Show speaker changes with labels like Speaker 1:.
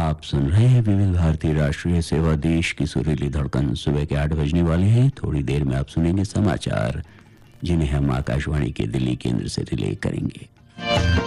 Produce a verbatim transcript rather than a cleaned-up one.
Speaker 1: आप सुन रहे हैं विविध भारतीय राष्ट्रीय सेवा, देश की सुरीली धड़कन। सुबह के आठ बजने वाले हैं। थोड़ी देर में आप सुनेंगे समाचार, जिन्हें हम आकाशवाणी के दिल्ली केंद्र से रिले करेंगे।